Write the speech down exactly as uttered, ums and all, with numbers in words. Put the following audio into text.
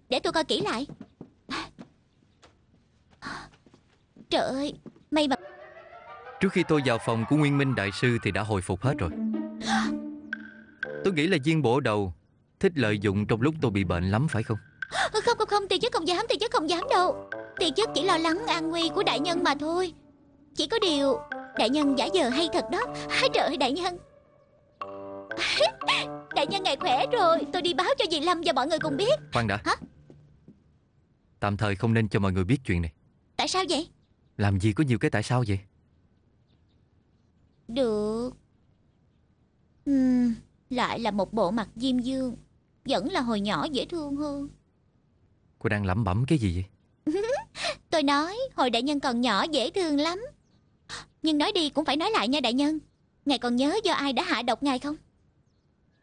Để tôi coi kỹ lại. Trời ơi, may mà. Trước khi tôi vào phòng của Nguyên Minh Đại Sư thì đã hồi phục hết rồi. Tôi nghĩ là viên bổ đầu thích lợi dụng trong lúc tôi bị bệnh lắm phải không? Không không không, tiền chức không dám, tiền chức không dám đâu. Tiền chức chỉ lo lắng an nguy của đại nhân mà thôi. Chỉ có điều đại nhân giả vờ hay thật đó. Trời ơi đại nhân. Đại nhân ngài khỏe rồi. Tôi đi báo cho dì Lâm và mọi người cùng biết. Khoan đã. Hả? Tạm thời không nên cho mọi người biết chuyện này. Tại sao vậy? Làm gì có nhiều cái tại sao vậy? Được. uhm, Lại là một bộ mặt diêm dương. Vẫn là hồi nhỏ dễ thương hơn. Cô đang lẩm bẩm cái gì vậy? Tôi nói hồi đại nhân còn nhỏ dễ thương lắm. Nhưng nói đi cũng phải nói lại nha đại nhân. Ngài còn nhớ do ai đã hạ độc ngài không?